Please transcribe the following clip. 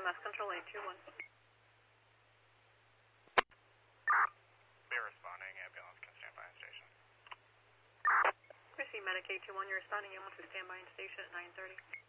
EMS Control 821. They're responding. Ambulance can stand by on station. Receive Medic 821. You're responding. Ambulance to stand by on station at 9:30.